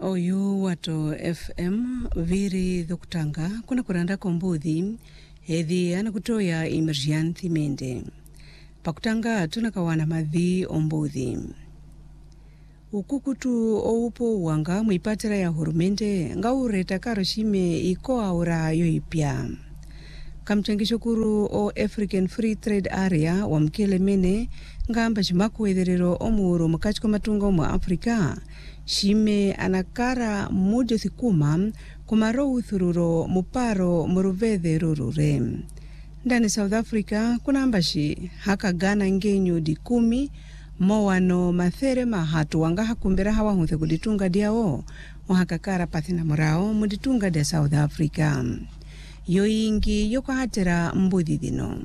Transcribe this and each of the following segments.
Oyu wato FM viri dhukutanga kuna kuranda kombuthi hedhi anakutoya emergency mende pakutanga tunakawana madhi ombuthi ukukutu oupo wanga muipatira ya hurumende ngaureta karoshime iko aura yoipya kamchangisho kuru o African Free Trade Area wa Mkelemene ngamba shimakuwetherero omuro mukachiko matungo mu Afrika shime anakara mujo thikuma kumaro uthururo muparo muruvethe rurure ndani South Africa kuna ambashi haka Ghana ngenyu di 10 mowano mathere mahatu wanga hakumbera hawa hunthe kuditunga diao wahakakara pathina murao muditunga dia South Africa yoingi yoko hatera mbudhi dino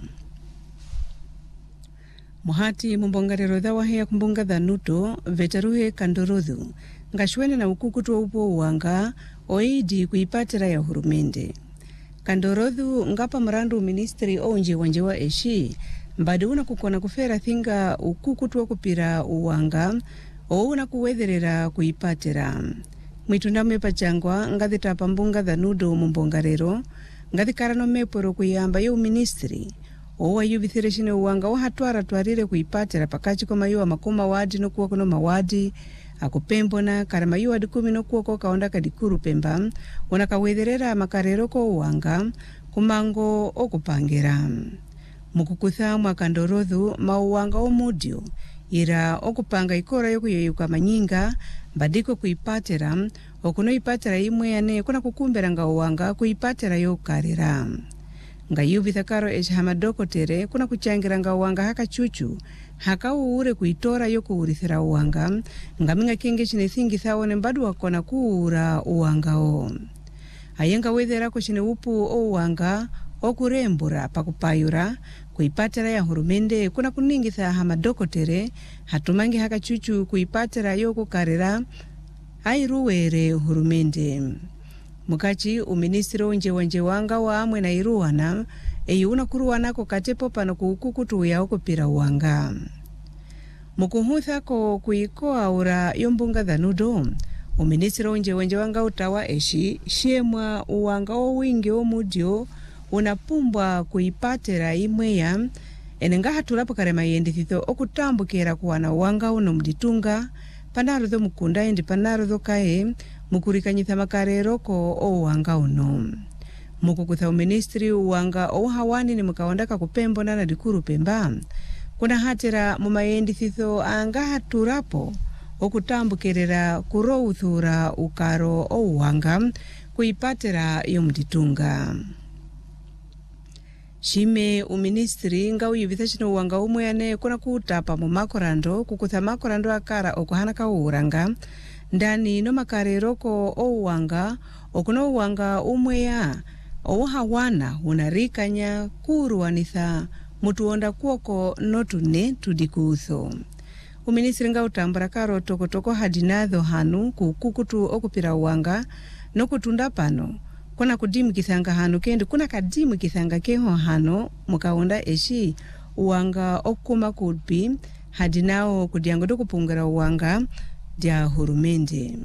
muhati mumbongarero dhawa hea kumbunga dhanuto vetaruhe kandorodhu ngashwene na ukukutu upo wanga oidi kuipatira ya hurumende kandorodhu ngapa mrandu ministry onje wanjewa eshi mbadi una kukona kufera thinga ukukutu wa kupira uwanga o una kuwetherera kuipatira mwitundame pachangwa ngathita pambunga dhanudo mumbongarero ngathikara no meporo kuyamba yo ministry owa yubithireshine uwanga wahatwara twarire kuipatira pakachi koma yo makoma wadi no kuwa kono mawadi akupembona karama yo adi 10 no kuwa kaonda kadikuru pemba ona kawetherera makarero ko uwanga kumango okupangira mukukutha mwakandorodhu mauwanga omudio ira okupanga ikora yokuyoyuka manyinga badiko kuipatira okuno ipatira imwe yane kuna kukumbera nga uwanga kuipatira yokarira nga yubitha karo hamadokotere kuna kuchangira nga uwanga haka chuchu haka uure kuitora yokuurithira uwanga nga minga kinge chine thingi thawone mbadu wakona kuura uwanga o ayenga wethera ko chine upu o uwanga okurembura pakupayura kuipatira ya hurumende kuna kuningitha hamadokotere hatumangi haka chuchu kuipatira yokukarira airuwere hurumende mukachi uministro onje wanga wa amwe na iruwana eyuna kuruwana ko katepo pano kukukutu ya okupira uwanga mukuhutha ko kuiko aura yombunga dhanudo uministro onje wanga utawa eshi shemwa uwanga owingi omudio unapumbwa kuipatira imweya enenga hatulapo karema yendithitho okutambukira kuwana uwanga uno mditunga panarutho mukunda endi panarutho kae mukurikanyitha makarero ko uwanga uno mukukutha uministri uwanga hawani ni mukawandaka kupembona na dikuru pemba kuna hatira mumayendithitho anga haturapo okutambukirira kurouthura ukaro uwanga kuipatira yomditunga shime uministri nga uyubitha chino uwanga umwe yane kuna kutapa mu makorando kukutha makorando akara okuhana ka uranga ndani no makarero ko uwanga okuno uwanga umwe ya hawana unarikanya kuruwanitha mutuonda kuoko notune tudikutho uministri nga utambura karo tokotoko hadinatho hanu kukukutu okupira uwanga nokutunda pano kuna kudimu kithanga hanu kendi kuna kadimu kithanga keho hano mukaonda eshi uwanga okuma kudpi hadinao kudiango dokupungara uwanga dia hurumende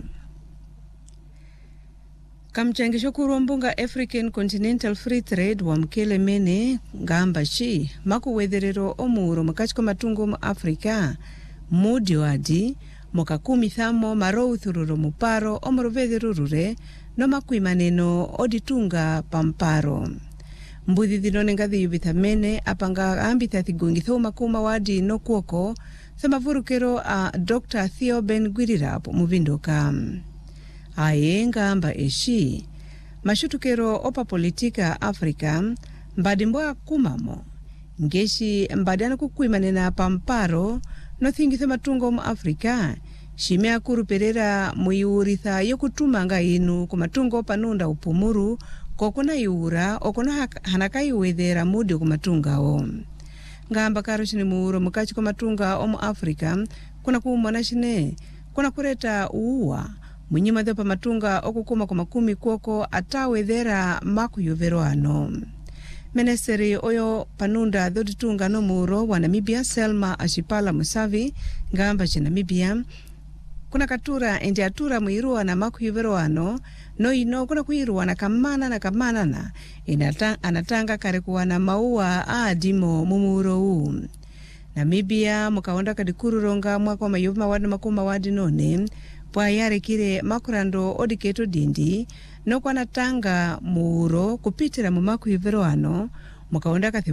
kamchangisho kurombunga African Continental Free Trade wa Mkelemene ngamba shi makuwetherero omuro mukachiko matungo mu Afrika mudio adi mukakumithamo maro uthururo muparo omuruvethe rurure no makuimaneno oditunga pamparo mbuthi dhinone ngathi yubithamene apanga ambitha thigungitho makuma wadi no kuoko samavurukero a Dr. Theo Ben Guirirap muvindoka ayenga amba eshi mashutukero opa politika Afrika mbadimboa kumamo ngeshi mbadana kukuimanena pamparo no thingitho matungo mu Afrika shimea kuruperera muiuritha yokutuma nga inu kumatungo panunda upumuru kokona iura okona hanakai wethera mudi kumatunga o ngamba karo chine muuro mukachi kumatunga omu Afrika kuna kuumona shine kuna kureta uwa munyima dhopa matunga okukuma kumakumi kuoko atawethera makuyuvero ano Meneseri oyo panunda dhoditunga no muuro wa Namibia Selma Ashipala Musavi ngamba cha Namibia kuna katura endi atura muirua na makuivero ano no ino kuna kuirua na kamanana anatanga karekuwa na maua adimo mumuro huu. Namibia mukaonda kadikururonga mwaka wa mayuvu mawadi makuma wadi none pwa yare kire makurando odiketo dindi no kwa natanga muuro kupitira mumakuivero ano mukaonda